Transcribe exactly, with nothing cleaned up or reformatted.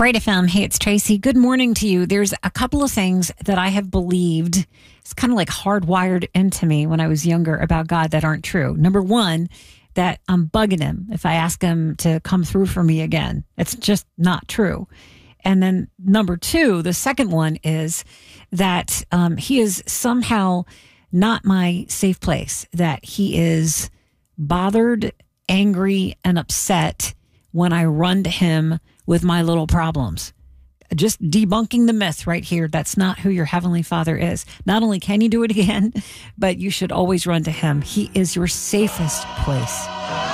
Bright F M. Hey, it's Tracy. Good morning to you. There's a couple of things that I have believed, it's kind of like hardwired into me when I was younger about God that aren't true. Number one, that I'm bugging him if I ask him to come through for me again. It's just not true. And then number two, the second one is that um, he is somehow not my safe place, that he is bothered, angry, and upset when I run to him with my little problems. Just debunking the myth right here. That's not who your Heavenly Father is. Not only can you do it again, but you should always run to him. He is your safest place.